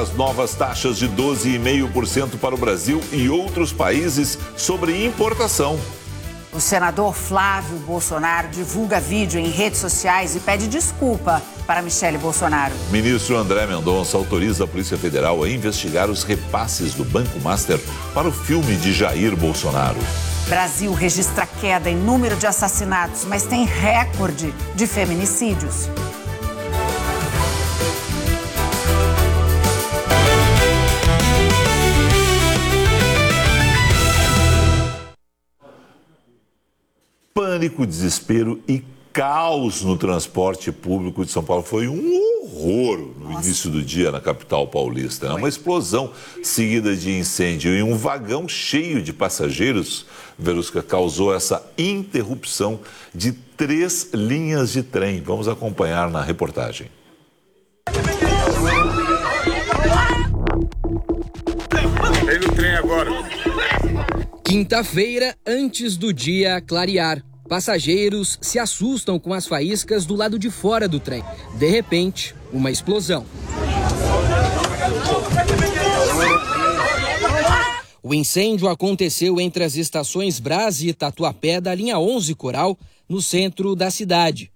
As novas taxas de 12,5% para o Brasil e outros países sobre importação. O senador Flávio Bolsonaro divulga vídeo em redes sociais e pede desculpa para Michele Bolsonaro. Ministro André Mendonça autoriza a Polícia Federal a investigar os repasses do Banco Master para o filme de Jair Bolsonaro. Brasil registra queda em número de assassinatos, mas tem recorde de feminicídios. Pânico, desespero e caos no transporte público de São Paulo. Foi um horror no início do dia na capital paulista. Né? Uma explosão seguida de incêndio em um vagão cheio de passageiros, Verusca, causou essa interrupção de 3 linhas de trem. Vamos acompanhar na reportagem. Vem no trem agora. Quinta-feira, antes do dia clarear. Passageiros se assustam com as faíscas do lado de fora do trem. De repente, uma explosão. O incêndio aconteceu entre as estações Brás e Tatuapé da linha 11 Coral, no centro da cidade.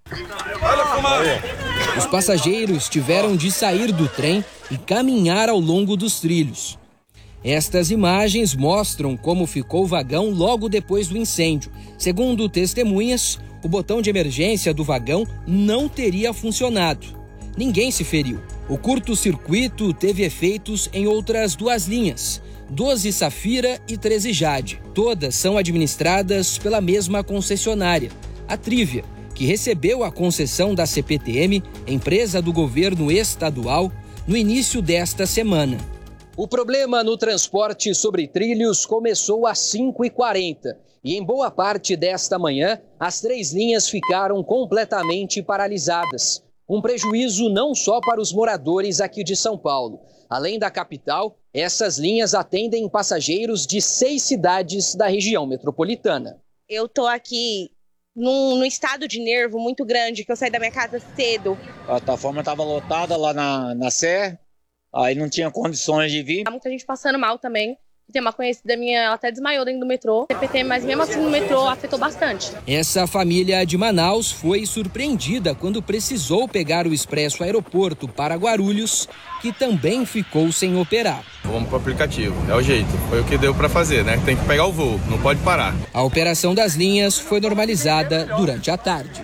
Os passageiros tiveram de sair do trem e caminhar ao longo dos trilhos. Estas imagens mostram como ficou o vagão logo depois do incêndio. Segundo testemunhas, o botão de emergência do vagão não teria funcionado. Ninguém se feriu. O curto-circuito teve efeitos em outras 2 linhas, 12 Safira e 13 Jade. Todas são administradas pela mesma concessionária, a Trívia, que recebeu a concessão da CPTM, empresa do governo estadual, no início desta semana. O problema no transporte sobre trilhos começou às 5h40 e em boa parte desta manhã as 3 linhas ficaram completamente paralisadas. Um prejuízo não só para os moradores aqui de São Paulo. Além da capital, essas linhas atendem passageiros de 6 cidades da região metropolitana. Eu tô aqui num estado de nervo muito grande, que eu saí da minha casa cedo. A plataforma estava lotada lá na Sé. Aí não tinha condições de vir. Há muita gente passando mal também. Tem uma conhecida minha, ela até desmaiou dentro do metrô. CPT, mas mesmo assim no metrô afetou bastante. Essa família de Manaus foi surpreendida quando precisou pegar o expresso aeroporto para Guarulhos, que também ficou sem operar. Vamos pro aplicativo, é o jeito. Foi o que deu para fazer, né? Tem que pegar o voo, não pode parar. A operação das linhas foi normalizada durante a tarde.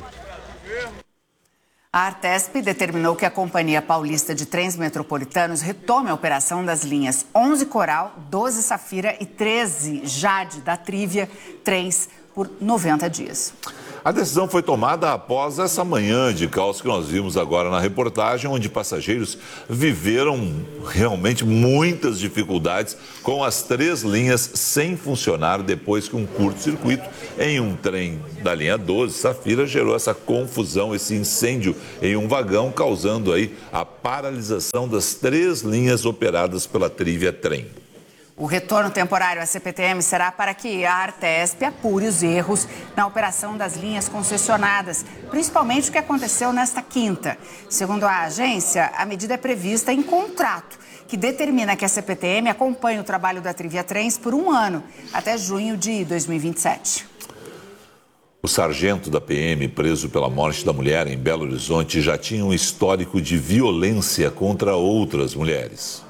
A Artesp determinou que a Companhia Paulista de Trens Metropolitanos retome a operação das linhas 11 Coral, 12 Safira e 13 Jade da Trívia trens por 90 dias. A decisão foi tomada após essa manhã de caos que nós vimos agora na reportagem, onde passageiros viveram realmente muitas dificuldades com as 3 linhas sem funcionar depois que um curto-circuito em um trem da linha 12, Safira, gerou essa confusão, esse incêndio em um vagão, causando aí a paralisação das 3 linhas operadas pela Trívia Trem. O retorno temporário à CPTM será para que a Artesp apure os erros na operação das linhas concessionadas, principalmente o que aconteceu nesta quinta. Segundo a agência, a medida é prevista em contrato, que determina que a CPTM acompanhe o trabalho da Trívia Trens por 1 ano, até junho de 2027. O sargento da PM, preso pela morte da mulher em Belo Horizonte, já tinha um histórico de violência contra outras mulheres.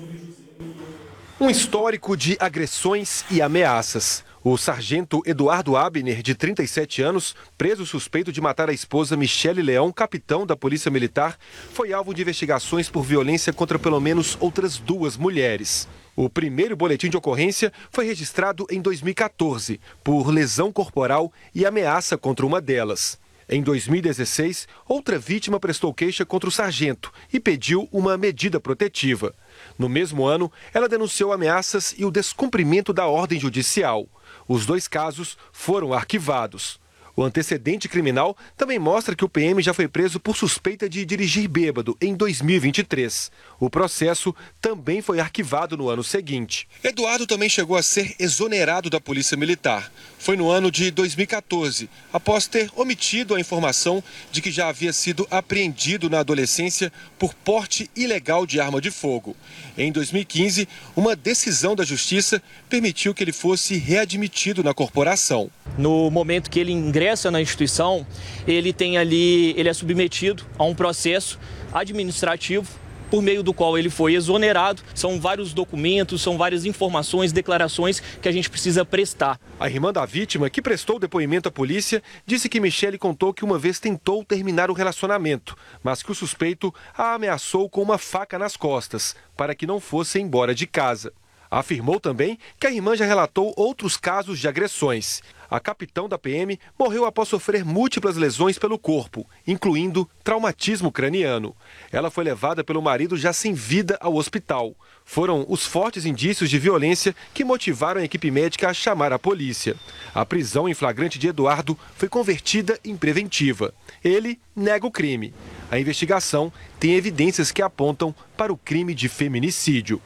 Um histórico de agressões e ameaças. O sargento Eduardo Abner, de 37 anos, preso suspeito de matar a esposa Michele Leão, capitão da Polícia Militar, foi alvo de investigações por violência contra pelo menos outras 2 mulheres. O primeiro boletim de ocorrência foi registrado em 2014, por lesão corporal e ameaça contra uma delas. Em 2016, outra vítima prestou queixa contra o sargento e pediu uma medida protetiva. No mesmo ano, ela denunciou ameaças e o descumprimento da ordem judicial. Os 2 casos foram arquivados. O antecedente criminal também mostra que o PM já foi preso por suspeita de dirigir bêbado em 2023. O processo também foi arquivado no ano seguinte. Eduardo também chegou a ser exonerado da Polícia Militar. Foi no ano de 2014, após ter omitido a informação de que já havia sido apreendido na adolescência por porte ilegal de arma de fogo. Em 2015, uma decisão da Justiça permitiu que ele fosse readmitido na corporação. No momento que ele ingressa na instituição, ele é submetido a um processo administrativo por meio do qual ele foi exonerado. São vários documentos, são várias informações, declarações que a gente precisa prestar. A irmã da vítima, que prestou depoimento à polícia, disse que Michele contou que uma vez tentou terminar o relacionamento, mas que o suspeito a ameaçou com uma faca nas costas para que não fosse embora de casa. Afirmou também que a irmã já relatou outros casos de agressões. A capitão da PM morreu após sofrer múltiplas lesões pelo corpo, incluindo traumatismo craniano. Ela foi levada pelo marido já sem vida ao hospital. Foram os fortes indícios de violência que motivaram a equipe médica a chamar a polícia. A prisão em flagrante de Eduardo foi convertida em preventiva. Ele nega o crime. A investigação tem evidências que apontam para o crime de feminicídio.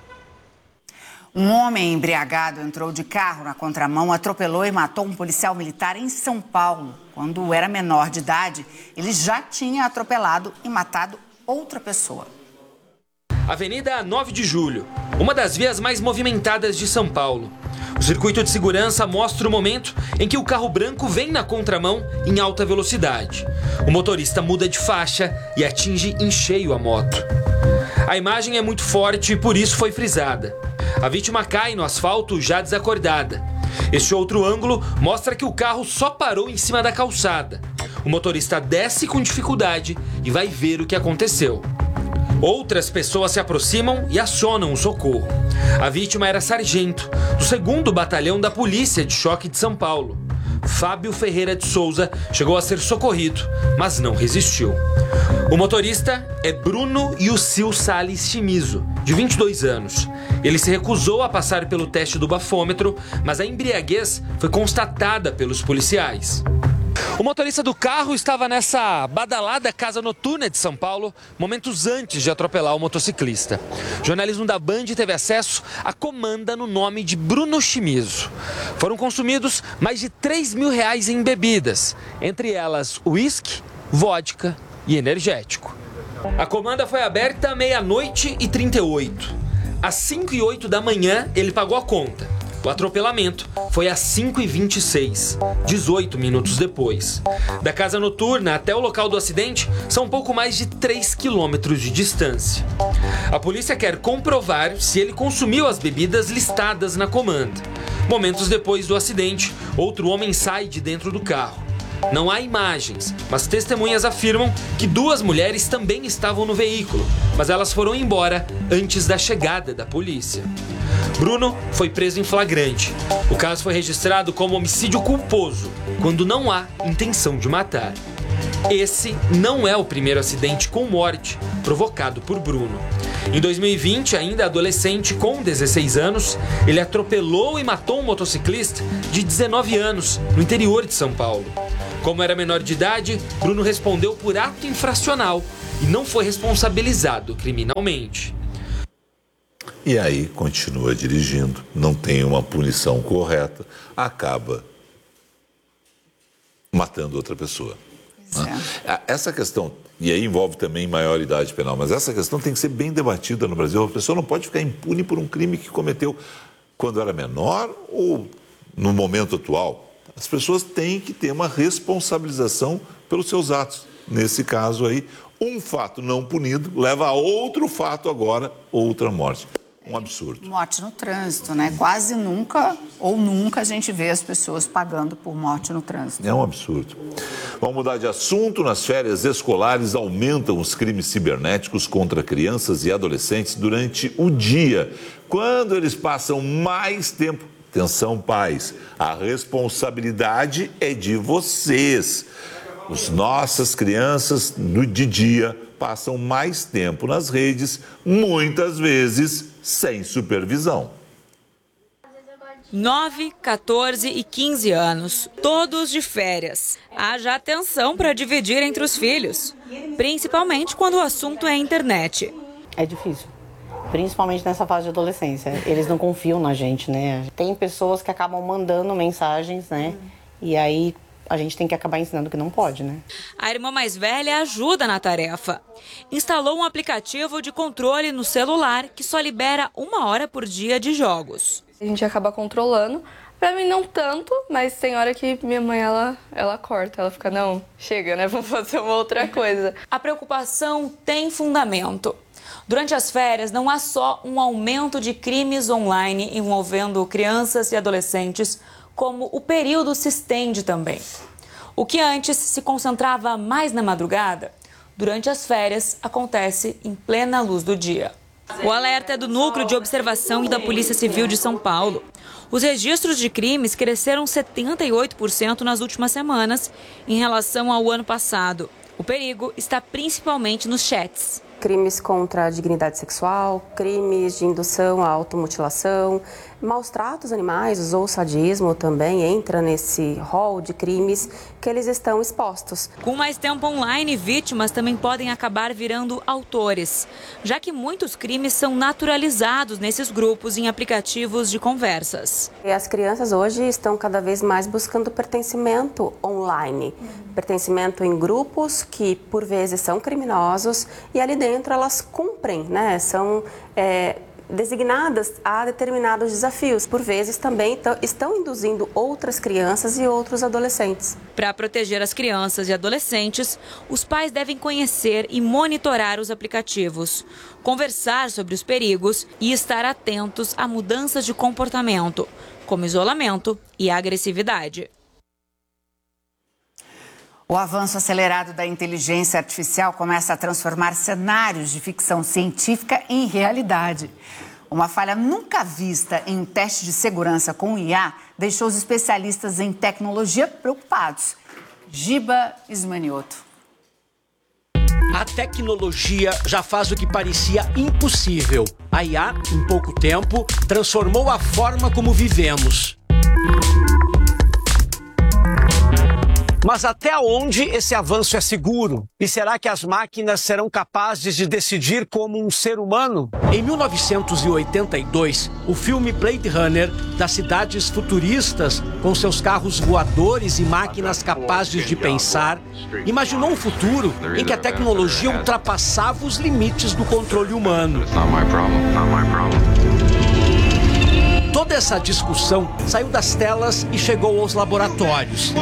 Um homem embriagado entrou de carro na contramão, atropelou e matou um policial militar em São Paulo. Quando era menor de idade, ele já tinha atropelado e matado outra pessoa. Avenida 9 de Julho, uma das vias mais movimentadas de São Paulo. O circuito de segurança mostra o momento em que o carro branco vem na contramão em alta velocidade. O motorista muda de faixa e atinge em cheio a moto. A imagem é muito forte e por isso foi frisada. A vítima cai no asfalto já desacordada. Este outro ângulo mostra que o carro só parou em cima da calçada. O motorista desce com dificuldade e vai ver o que aconteceu. Outras pessoas se aproximam e acionam o socorro. A vítima era sargento do 2º Batalhão da Polícia de Choque de São Paulo. Fábio Ferreira de Souza chegou a ser socorrido, mas não resistiu. O motorista é Bruno Yusil Salles Chimizo, de 22 anos. Ele se recusou a passar pelo teste do bafômetro, mas a embriaguez foi constatada pelos policiais. O motorista do carro estava nessa badalada casa noturna de São Paulo, momentos antes de atropelar o motociclista. O jornalismo da Band teve acesso à comanda no nome de Bruno Chimizo. Foram consumidos mais de R$3.000 em bebidas, entre elas uísque, vodka e energético. A comanda foi aberta à 00:38. Às 5:08 da manhã, ele pagou a conta. O atropelamento foi às 5:26, 18 minutos depois. Da casa noturna até o local do acidente são pouco mais de 3 quilômetros de distância. A polícia quer comprovar se ele consumiu as bebidas listadas na comanda. Momentos depois do acidente, outro homem sai de dentro do carro. Não há imagens, mas testemunhas afirmam que 2 mulheres também estavam no veículo, mas elas foram embora antes da chegada da polícia. Bruno foi preso em flagrante. O caso foi registrado como homicídio culposo, quando não há intenção de matar. Esse não é o primeiro acidente com morte provocado por Bruno. Em 2020, ainda adolescente com 16 anos, ele atropelou e matou um motociclista de 19 anos no interior de São Paulo. Como era menor de idade, Bruno respondeu por ato infracional e não foi responsabilizado criminalmente. E aí continua dirigindo, não tem uma punição correta, acaba matando outra pessoa. Essa questão, e aí envolve também maioridade penal, mas essa questão tem que ser bem debatida no Brasil. A pessoa não pode ficar impune por um crime que cometeu quando era menor ou no momento atual. As pessoas têm que ter uma responsabilização pelos seus atos. Nesse caso aí, um fato não punido leva a outro fato agora, outra morte. Um absurdo. Morte no trânsito, né? Quase nunca ou nunca a gente vê as pessoas pagando por morte no trânsito. É um absurdo. Vamos mudar de assunto. Nas férias escolares aumentam os crimes cibernéticos contra crianças e adolescentes durante o dia, quando eles passam mais tempo. Atenção, pais, a responsabilidade é de vocês. As nossas crianças de dia passam mais tempo nas redes, muitas vezes sem supervisão. 9, 14 e 15 anos, todos de férias. Haja atenção para dividir entre os filhos, principalmente quando o assunto é a internet. É difícil, principalmente nessa fase de adolescência. Eles não confiam na gente, né? Tem pessoas que acabam mandando mensagens, né? E aí a gente tem que acabar ensinando que não pode, né? A irmã mais velha ajuda na tarefa. Instalou um aplicativo de controle no celular que só libera 1 hora por dia de jogos. A gente acaba controlando. Pra mim não tanto, mas tem hora que minha mãe, ela corta. Ela fica, não, chega, né? Vamos fazer uma outra coisa. A preocupação tem fundamento. Durante as férias, não há só um aumento de crimes online envolvendo crianças e adolescentes, como o período se estende também. O que antes se concentrava mais na madrugada, durante as férias acontece em plena luz do dia. O alerta é do Núcleo de Observação da Polícia Civil de São Paulo. Os registros de crimes cresceram 78% nas últimas semanas em relação ao ano passado. O perigo está principalmente nos chats. Crimes contra a dignidade sexual, crimes de indução à automutilação, maus tratos animais ou sadismo também entra nesse rol de crimes que eles estão expostos. Com mais tempo online, vítimas também podem acabar virando autores, já que muitos crimes são naturalizados nesses grupos em aplicativos de conversas. E as crianças hoje estão cada vez mais buscando pertencimento online, pertencimento em grupos que por vezes são criminosos e ali dentro elas cumprem, né? São designadas a determinados desafios. Por vezes também estão induzindo outras crianças e outros adolescentes. Para proteger as crianças e adolescentes, os pais devem conhecer e monitorar os aplicativos, conversar sobre os perigos e estar atentos a mudanças de comportamento, como isolamento e agressividade. O avanço acelerado da inteligência artificial começa a transformar cenários de ficção científica em realidade. Uma falha nunca vista em um teste de segurança com IA deixou os especialistas em tecnologia preocupados. Giba Ismanioto. A tecnologia já faz o que parecia impossível. A IA, em pouco tempo, transformou a forma como vivemos. Mas até onde esse avanço é seguro? E será que as máquinas serão capazes de decidir como um ser humano? Em 1982, o filme Blade Runner, das cidades futuristas, com seus carros voadores e máquinas capazes de pensar, imaginou um futuro em que a tecnologia ultrapassava os limites do controle humano. Toda essa discussão saiu das telas e chegou aos laboratórios.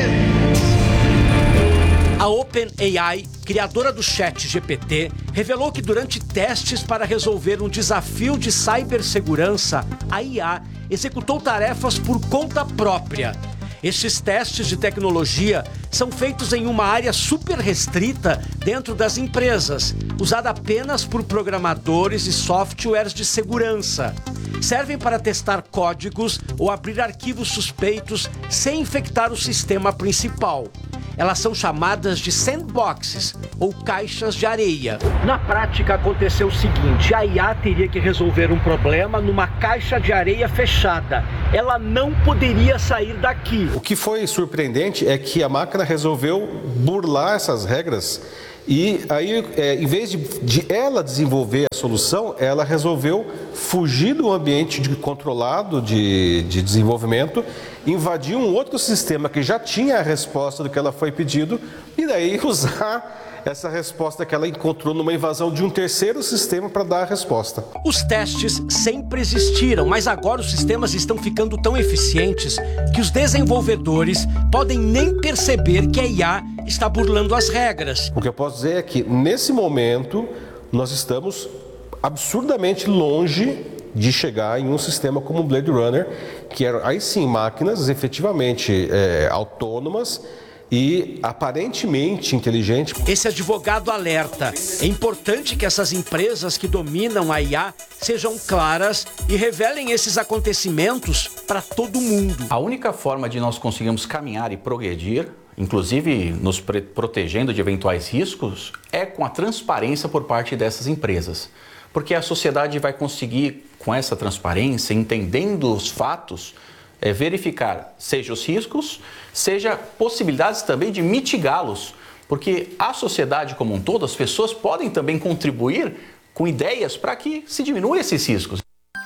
A OpenAI, criadora do ChatGPT, revelou que durante testes para resolver um desafio de cibersegurança, a IA executou tarefas por conta própria. Estes testes de tecnologia são feitos em uma área super restrita dentro das empresas, usada apenas por programadores e softwares de segurança. Servem para testar códigos ou abrir arquivos suspeitos sem infectar o sistema principal. Elas são chamadas de sandboxes, ou caixas de areia. Na prática, aconteceu o seguinte: a IA teria que resolver um problema numa caixa de areia fechada. Ela não poderia sair daqui. O que foi surpreendente é que a máquina resolveu burlar essas regras e aí, em vez de ela desenvolver a solução, ela resolveu fugir do ambiente controlado de desenvolvimento, invadir um outro sistema que já tinha a resposta do que ela foi pedido e daí usar essa resposta que ela encontrou numa invasão de um terceiro sistema para dar a resposta. Os testes sempre existiram, mas agora os sistemas estão ficando tão eficientes que os desenvolvedores podem nem perceber que a IA está burlando as regras. O que eu posso dizer é que, nesse momento, nós estamos absurdamente longe de chegar em um sistema como o Blade Runner, que eram, aí sim, máquinas efetivamente autônomas e aparentemente inteligente. Esse advogado alerta: é importante que essas empresas que dominam a IA sejam claras e revelem esses acontecimentos para todo mundo. A única forma de nós conseguirmos caminhar e progredir, inclusive nos protegendo de eventuais riscos, é com a transparência por parte dessas empresas. porque a sociedade vai conseguir, com essa transparência, entendendo os fatos, verificar seja os riscos, seja possibilidades também de mitigá-los, porque a sociedade como um todo, as pessoas podem também contribuir com ideias para que se diminua esses riscos.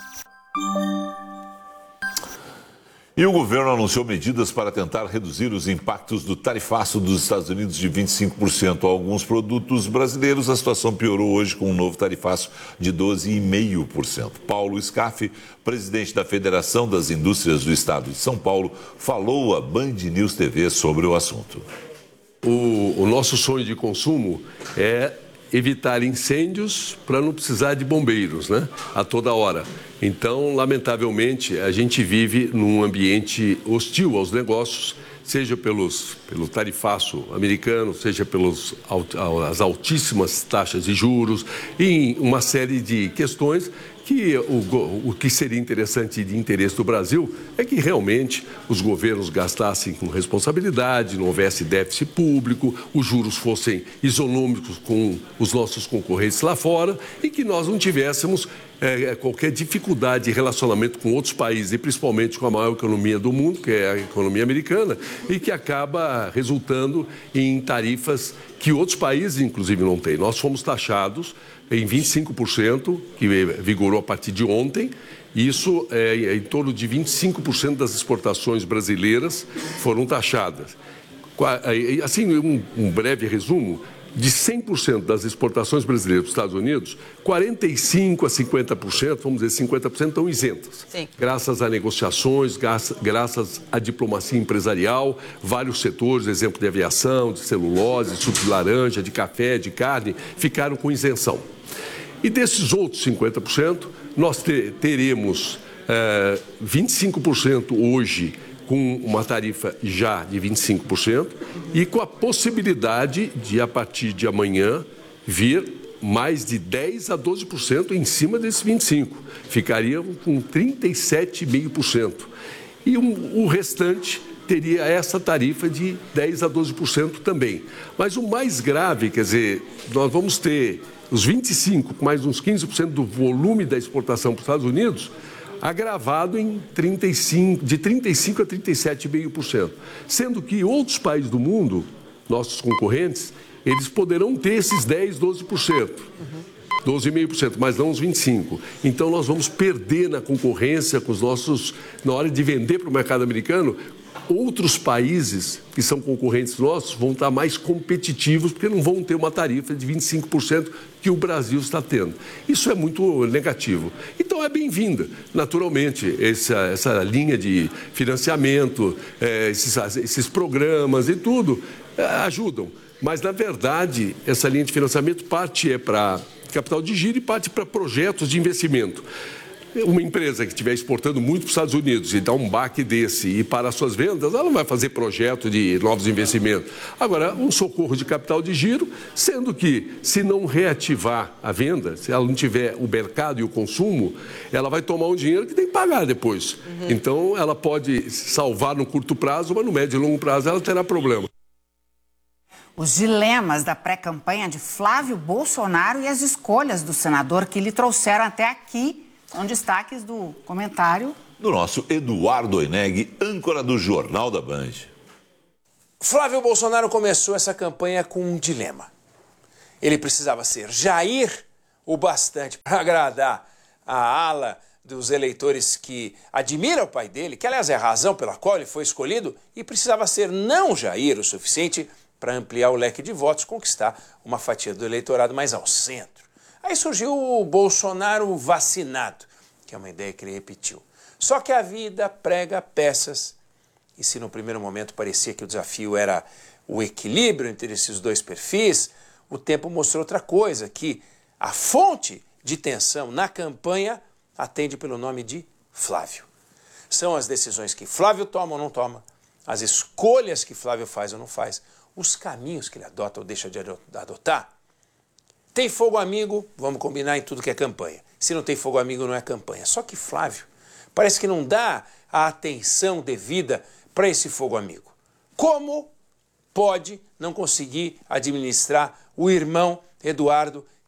E o governo anunciou medidas para tentar reduzir os impactos do tarifaço dos Estados Unidos de 25% a alguns produtos brasileiros. A situação piorou hoje com um novo tarifaço de 12,5%. Paulo Scaff, presidente da Federação das Indústrias do Estado de São Paulo, falou à Band News TV sobre o assunto. O nosso sonho de consumo é evitar incêndios para não precisar de bombeiros, né? A toda hora. Então, lamentavelmente, a gente vive num ambiente hostil aos negócios, seja pelo tarifaço americano, seja pelas altíssimas taxas de juros e uma série de questões que o que seria interessante de interesse do Brasil é que realmente os governos gastassem com responsabilidade, não houvesse déficit público, os juros fossem isonômicos com os nossos concorrentes lá fora e que nós não tivéssemos qualquer dificuldade de relacionamento com outros países, e principalmente com a maior economia do mundo, que é a economia americana, e que acaba resultando em tarifas que outros países, inclusive, não têm. Nós fomos taxados em 25%, que vigorou a partir de ontem. Isso é em torno de 25% das exportações brasileiras foram taxadas. Assim, um breve resumo, de 100% das exportações brasileiras para os Estados Unidos, 45% a 50%, vamos dizer 50%, estão isentas. Sim. Graças a negociações, graças à diplomacia empresarial, vários setores, exemplo de aviação, de celulose, de suco de laranja, de café, de carne, ficaram com isenção. E desses outros 50%, nós teremos 25% hoje com uma tarifa já de 25% e com a possibilidade de, a partir de amanhã, vir mais de 10% a 12% em cima desses 25%. Ficaria com 37,5%. E o restante teria essa tarifa de 10% a 12% também. Mas o mais grave, quer dizer, nós vamos ter os 25% com mais uns 15% do volume da exportação para os Estados Unidos, agravado em de 35% a 37,5%. Sendo que outros países do mundo, nossos concorrentes, eles poderão ter esses 10%, 12%. 12,5%, mas não os 25%. Então, nós vamos perder na concorrência com os nossos, na hora de vender para o mercado americano, outros países que são concorrentes nossos vão estar mais competitivos porque não vão ter uma tarifa de 25% que o Brasil está tendo. Isso é muito negativo. Então é bem-vinda, naturalmente, essa linha de financiamento, esses programas e tudo ajudam. Mas, na verdade, essa linha de financiamento parte para capital de giro e parte para projetos de investimento. Uma empresa que estiver exportando muito para os Estados Unidos e dá um baque desse e para as suas vendas, ela não vai fazer projeto de novos investimentos. Agora, um socorro de capital de giro, sendo que, se não reativar a venda, se ela não tiver o mercado e o consumo, ela vai tomar um dinheiro que tem que pagar depois. Então, ela pode salvar no curto prazo, mas no médio e longo prazo ela terá problema. Os dilemas da pré-campanha de Flávio Bolsonaro e as escolhas do senador que lhe trouxeram até aqui são destaques do comentário do nosso Eduardo Oineg, âncora do Jornal da Band. Flávio Bolsonaro começou essa campanha com um dilema. Ele precisava ser Jair o bastante para agradar a ala dos eleitores que admiram o pai dele, que aliás é a razão pela qual ele foi escolhido, e precisava ser não Jair o suficiente para ampliar o leque de votos, conquistar uma fatia do eleitorado mais ao centro. Aí surgiu o Bolsonaro vacinado, que é uma ideia que ele repetiu. Só que a vida prega peças, e se no primeiro momento parecia que o desafio era o equilíbrio entre esses dois perfis, o tempo mostrou outra coisa, que a fonte de tensão na campanha atende pelo nome de Flávio. São as decisões que Flávio toma ou não toma, as escolhas que Flávio faz ou não faz, os caminhos que ele adota ou deixa de adotar. Tem fogo amigo, vamos combinar em tudo que é campanha. Se não tem fogo amigo, não é campanha. Só que Flávio parece que não dá a atenção devida para esse fogo amigo. Como pode não conseguir administrar o irmão Eduardo,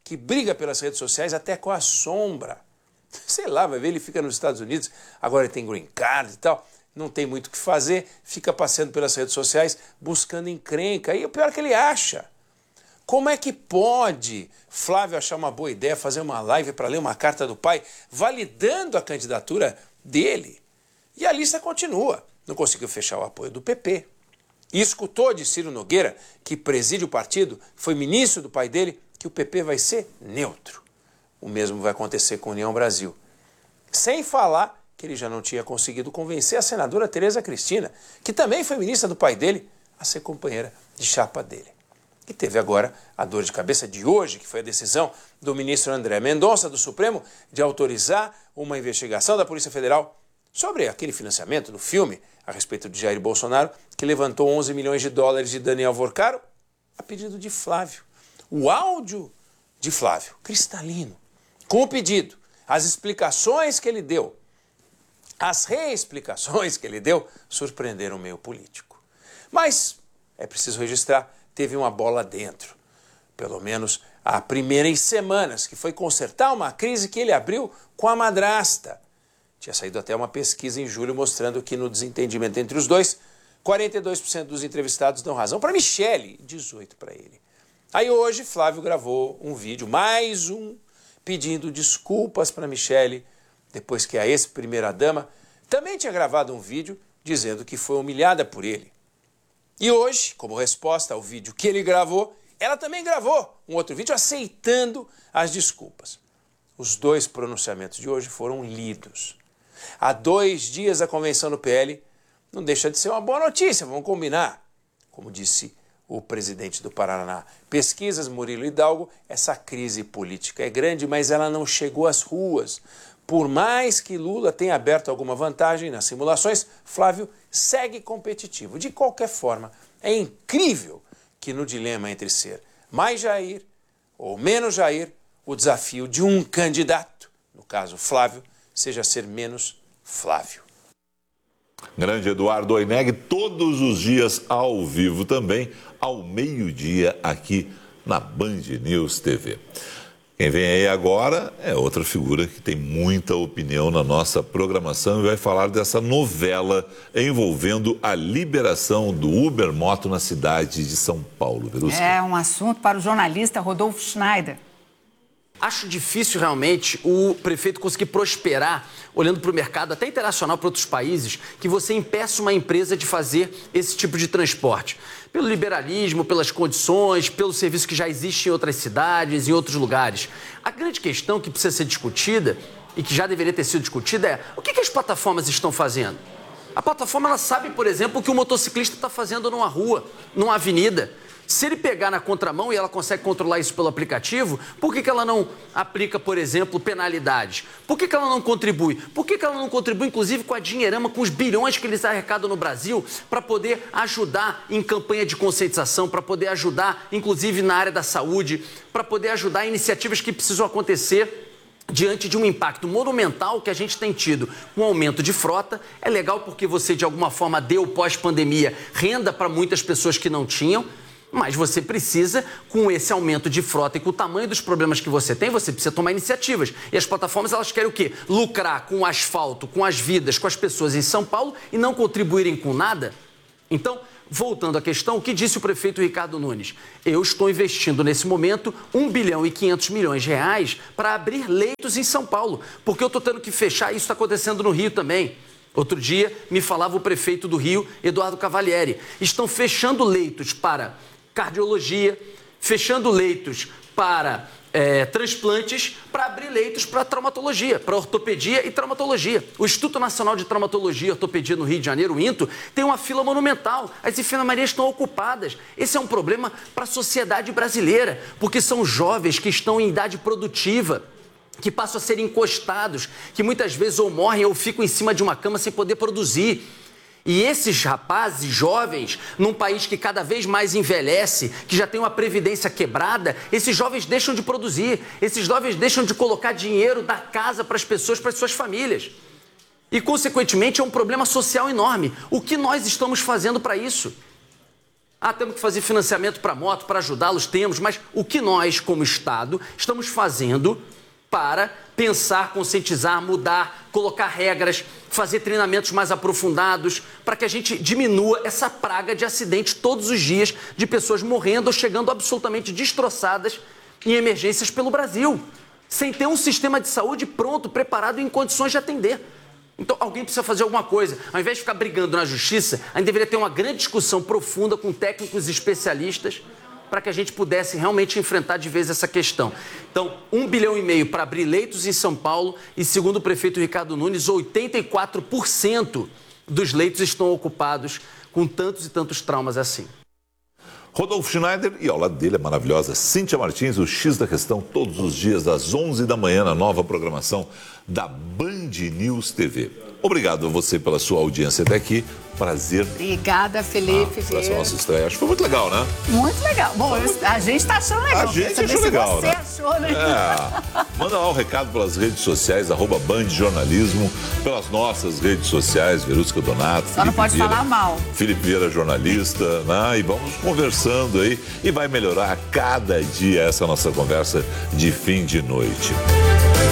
que briga pelas redes sociais até com a sombra. Sei lá, vai ver, ele fica nos Estados Unidos, agora ele tem green card e tal, não tem muito o que fazer, fica passeando pelas redes sociais buscando encrenca. E o pior é que ele acha. Como é que pode Flávio achar uma boa ideia fazer uma live para ler uma carta do pai, validando a candidatura dele? E a lista continua. Não conseguiu fechar o apoio do PP. E escutou de Ciro Nogueira, que preside o partido, foi ministro do pai dele, que o PP vai ser neutro. O mesmo vai acontecer com a União Brasil. Sem falar que ele já não tinha conseguido convencer a senadora Tereza Cristina, que também foi ministra do pai dele, a ser companheira de chapa dele. E teve agora a dor de cabeça de hoje, que foi a decisão do ministro André Mendonça, do Supremo, de autorizar uma investigação da Polícia Federal sobre aquele financiamento do filme a respeito de Jair Bolsonaro, que levantou 11 milhões de dólares de Daniel Vorcaro a pedido de Flávio. O áudio de Flávio, cristalino, com o pedido, as explicações que ele deu, as reexplicações que ele deu, surpreenderam o meio político. Mas é preciso registrar, teve uma bola dentro. Pelo menos a primeira em semanas, que foi consertar uma crise que ele abriu com a madrasta. Tinha saído até uma pesquisa em julho mostrando que no desentendimento entre os dois, 42% dos entrevistados dão razão para Michele, 18% para ele. Aí hoje Flávio gravou um vídeo, mais um, pedindo desculpas para Michele, depois que a ex-primeira-dama também tinha gravado um vídeo dizendo que foi humilhada por ele. E hoje, como resposta ao vídeo que ele gravou, ela também gravou um outro vídeo aceitando as desculpas. Os dois pronunciamentos de hoje foram lidos. Há 2 dias da convenção no PL não deixa de ser uma boa notícia, vamos combinar. Como disse o presidente do Paraná, pesquisas Murilo Hidalgo, essa crise política é grande, mas ela não chegou às ruas. Por mais que Lula tenha aberto alguma vantagem nas simulações, Flávio segue competitivo. De qualquer forma, é incrível que no dilema entre ser mais Jair ou menos Jair, o desafio de um candidato, no caso Flávio, seja ser menos Flávio. Grande Eduardo Oineg, todos os dias ao vivo também, ao meio-dia, aqui na Band News TV. Quem vem aí agora é outra figura que tem muita opinião na nossa programação e vai falar dessa novela envolvendo a liberação do Uber Moto na cidade de São Paulo. Verusca. É um assunto para o jornalista Rodolfo Schneider. Acho difícil realmente o prefeito conseguir prosperar olhando para o mercado, até internacional, para outros países, que você impeça uma empresa de fazer esse tipo de transporte. Pelo liberalismo, pelas condições, pelo serviço que já existe em outras cidades, em outros lugares. A grande questão que precisa ser discutida, e que já deveria ter sido discutida, é o que as plataformas estão fazendo? A plataforma ela sabe, por exemplo, o que o motociclista está fazendo numa rua, numa avenida. Se ele pegar na contramão e ela consegue controlar isso pelo aplicativo, por que ela não aplica, por exemplo, penalidades? Por que ela não contribui? Por que ela não contribui, inclusive, com a dinheirama, com os bilhões que eles arrecadam no Brasil, para poder ajudar em campanha de conscientização, para poder ajudar, inclusive, na área da saúde, para poder ajudar em iniciativas que precisam acontecer diante de um impacto monumental que a gente tem tido com o aumento de frota. É legal porque você, de alguma forma, deu pós-pandemia renda para muitas pessoas que não tinham. Mas você precisa, com esse aumento de frota e com o tamanho dos problemas que você tem, você precisa tomar iniciativas. E as plataformas, elas querem o quê? Lucrar com o asfalto, com as vidas, com as pessoas em São Paulo e não contribuírem com nada? Então, voltando à questão, o que disse o prefeito Ricardo Nunes? Eu estou investindo nesse momento 1 bilhão e 500 milhões de reais para abrir leitos em São Paulo, porque eu estou tendo que fechar, isso está acontecendo no Rio também. Outro dia, me falava o prefeito do Rio, Eduardo Cavalieri. Estão fechando leitos para cardiologia, fechando leitos para transplantes, para abrir leitos para traumatologia, para ortopedia e traumatologia. O Instituto Nacional de Traumatologia e Ortopedia no Rio de Janeiro, o INTO, tem uma fila monumental. As enfermarias estão ocupadas. Esse é um problema para a sociedade brasileira, porque são jovens que estão em idade produtiva, que passam a ser encostados, que muitas vezes ou morrem ou ficam em cima de uma cama sem poder produzir. E esses rapazes jovens, num país que cada vez mais envelhece, que já tem uma previdência quebrada, esses jovens deixam de produzir, esses jovens deixam de colocar dinheiro da casa para as pessoas, para as suas famílias. E, consequentemente, é um problema social enorme. O que nós estamos fazendo para isso? Temos que fazer financiamento para moto, para ajudá-los, temos, mas o que nós, como Estado, estamos fazendo para pensar, conscientizar, mudar, colocar regras, fazer treinamentos mais aprofundados, para que a gente diminua essa praga de acidentes todos os dias, de pessoas morrendo ou chegando absolutamente destroçadas em emergências pelo Brasil, sem ter um sistema de saúde pronto, preparado e em condições de atender. Então, alguém precisa fazer alguma coisa. Ao invés de ficar brigando na justiça, a gente deveria ter uma grande discussão profunda com técnicos e especialistas para que a gente pudesse realmente enfrentar de vez essa questão. Então, 1,5 bilhão para abrir leitos em São Paulo e, segundo o prefeito Ricardo Nunes, 84% dos leitos estão ocupados com tantos e tantos traumas assim. Rodolfo Schneider e ao lado dele a maravilhosa Cíntia Martins, o X da Questão, todos os dias das 11 da manhã na nova programação da Band News TV. Obrigado a você pela sua audiência até aqui. Prazer. Obrigada, Felipe. Por essa nossa estreia. Acho que foi muito legal, né? Muito legal. Bom, a gente tá achando legal. A gente achou legal, você né? achou, né? Manda lá um recado pelas redes sociais, @Band Jornalismo, pelas nossas redes sociais, Verusca Donato, Só não pode falar mal. Felipe Vieira, jornalista, né? E vamos conversando aí. E vai melhorar a cada dia essa nossa conversa de fim de noite.